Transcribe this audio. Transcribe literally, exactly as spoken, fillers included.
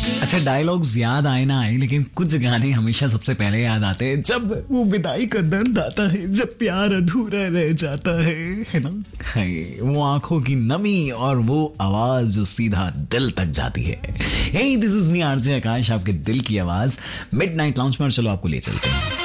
अच्छा, डायलॉग्स याद आए ना आए, लेकिन कुछ गाने हमेशा सबसे पहले याद आते हैं जब वो विदाई का दर्द आता है, जब प्यार अधूरा रह जाता है है ना। है, वो आंखों की नमी और वो आवाज जो सीधा दिल तक जाती है। हे, दिस इज मी आरजे आकाश, आपके दिल की आवाज मिडनाइट लाउंज पर। चलो आपको ले चलते हैं।